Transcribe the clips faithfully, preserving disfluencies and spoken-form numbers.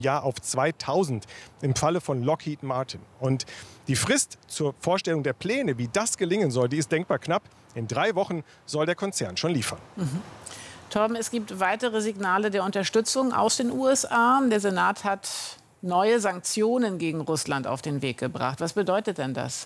Jahr auf zweitausend im Falle von Lockheed Martin. Und die Frist zur Vorstellung der Pläne, wie das gelingen soll, die ist denkbar knapp. In drei Wochen soll der Konzern schon liefern. Mhm. Torben, es gibt weitere Signale der Unterstützung aus den U S A. Der Senat hat neue Sanktionen gegen Russland auf den Weg gebracht. Was bedeutet denn das?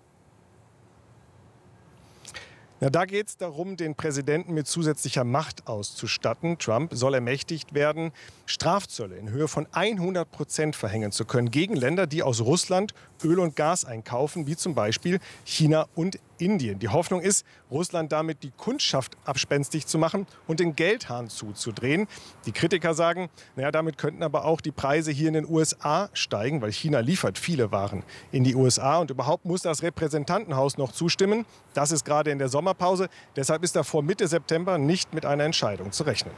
Na, da geht es darum, den Präsidenten mit zusätzlicher Macht auszustatten. Trump soll ermächtigt werden, Strafzölle in Höhe von hundert Prozent verhängen zu können gegen Länder, die aus Russland Öl und Gas einkaufen, wie zum Beispiel China und Indien. Die Hoffnung ist, Russland damit die Kundschaft abspenstig zu machen und den Geldhahn zuzudrehen. Die Kritiker sagen, naja, damit könnten aber auch die Preise hier in den U S A steigen, weil China liefert viele Waren in die U S A. Und überhaupt muss das Repräsentantenhaus noch zustimmen. Das ist gerade in der Sommerpause. Deshalb ist da vor Mitte September nicht mit einer Entscheidung zu rechnen.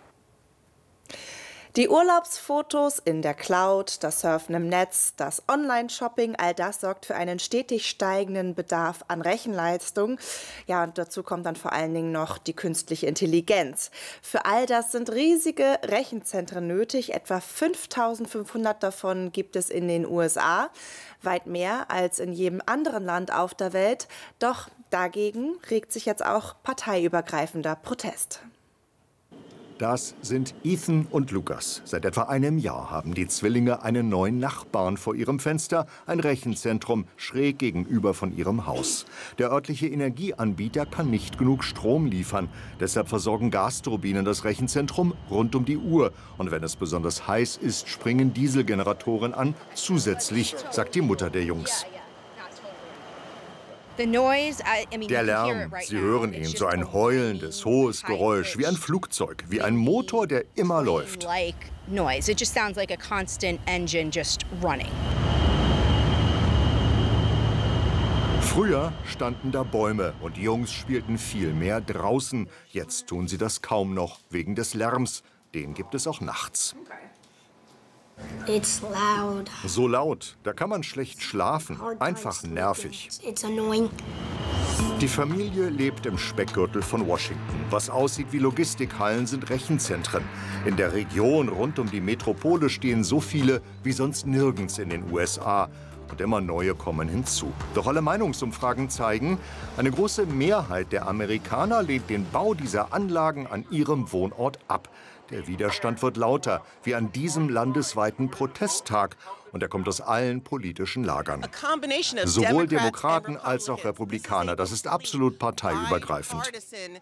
Die Urlaubsfotos in der Cloud, das Surfen im Netz, das Online-Shopping, all das sorgt für einen stetig steigenden Bedarf an Rechenleistung. Ja, und dazu kommt dann vor allen Dingen noch die künstliche Intelligenz. Für all das sind riesige Rechenzentren nötig. Etwa fünftausendfünfhundert davon gibt es in den U S A. Weit mehr als in jedem anderen Land auf der Welt. Doch dagegen regt sich jetzt auch parteiübergreifender Protest. Das sind Ethan und Lukas. Seit etwa einem Jahr haben die Zwillinge einen neuen Nachbarn vor ihrem Fenster, ein Rechenzentrum schräg gegenüber von ihrem Haus. Der örtliche Energieanbieter kann nicht genug Strom liefern. Deshalb versorgen Gasturbinen das Rechenzentrum rund um die Uhr. Und wenn es besonders heiß ist, springen Dieselgeneratoren an, zusätzlich, sagt die Mutter der Jungs. Der Lärm, Sie hören ihn, so ein heulendes, hohes Geräusch, wie ein Flugzeug, wie ein Motor, der immer läuft. Früher standen da Bäume und die Jungs spielten viel mehr draußen. Jetzt tun sie das kaum noch, wegen des Lärms. Den gibt es auch nachts. It's loud. So laut, da kann man schlecht schlafen. Einfach nervig. It's annoying. Die Familie lebt im Speckgürtel von Washington. Was aussieht wie Logistikhallen, sind Rechenzentren. In der Region rund um die Metropole stehen so viele wie sonst nirgends in den U S A. Und immer neue kommen hinzu. Doch alle Meinungsumfragen zeigen, eine große Mehrheit der Amerikaner lehnt den Bau dieser Anlagen an ihrem Wohnort ab. Der Widerstand wird lauter, wie an diesem landesweiten Protesttag. Und er kommt aus allen politischen Lagern. Sowohl Demokraten als auch Republikaner. Das ist absolut parteiübergreifend.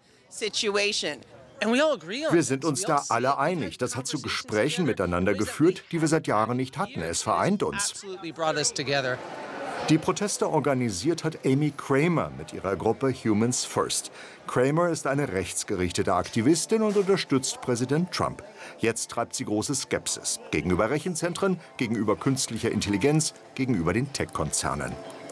Wir sind uns da alle einig. Das hat zu Gesprächen miteinander geführt, die wir seit Jahren nicht hatten. Es vereint uns. Die Proteste organisiert hat Amy Kramer mit ihrer Gruppe Humans First. Kramer ist eine rechtsgerichtete Aktivistin und unterstützt Präsident Trump. Jetzt treibt sie große Skepsis gegenüber Rechenzentren, gegenüber künstlicher Intelligenz, gegenüber den Tech-Konzernen.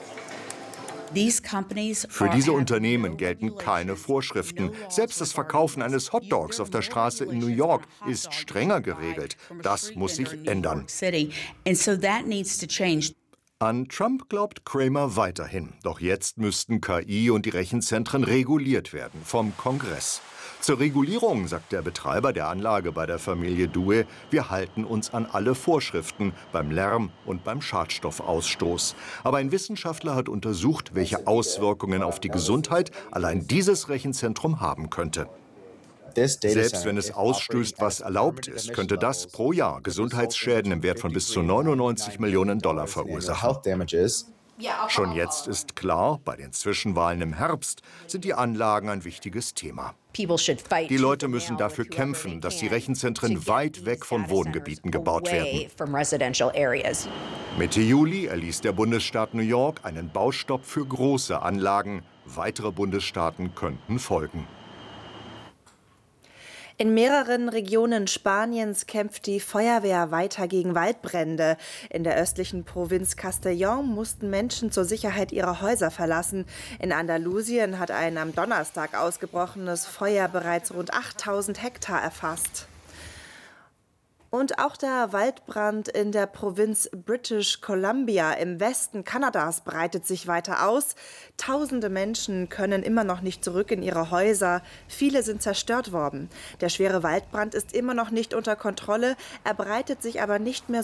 Für diese Unternehmen gelten keine Vorschriften. Selbst das Verkaufen eines Hotdogs auf der Straße in New York ist strenger geregelt. Das muss sich ändern. An Trump glaubt Kramer weiterhin. Doch jetzt müssten K I und die Rechenzentren reguliert werden vom Kongress. Zur Regulierung, sagt der Betreiber der Anlage bei der Familie Due, wir halten uns an alle Vorschriften beim Lärm und beim Schadstoffausstoß. Aber ein Wissenschaftler hat untersucht, welche Auswirkungen auf die Gesundheit allein dieses Rechenzentrum haben könnte. Selbst wenn es ausstößt, was erlaubt ist, könnte das pro Jahr Gesundheitsschäden im Wert von bis zu neunundneunzig Millionen Dollar verursachen. Schon jetzt ist klar, bei den Zwischenwahlen im Herbst sind die Anlagen ein wichtiges Thema. Die Leute müssen dafür kämpfen, dass die Rechenzentren weit weg von Wohngebieten gebaut werden. Mitte Juli erließ der Bundesstaat New York einen Baustopp für große Anlagen. Weitere Bundesstaaten könnten folgen. In mehreren Regionen Spaniens kämpft die Feuerwehr weiter gegen Waldbrände. In der östlichen Provinz Castellón mussten Menschen zur Sicherheit ihre Häuser verlassen. In Andalusien hat ein am Donnerstag ausgebrochenes Feuer bereits rund achttausend Hektar erfasst. Und auch der Waldbrand in der Provinz British Columbia im Westen Kanadas breitet sich weiter aus. Tausende Menschen können immer noch nicht zurück in ihre Häuser. Viele sind zerstört worden. Der schwere Waldbrand ist immer noch nicht unter Kontrolle. Er breitet sich aber nicht mehr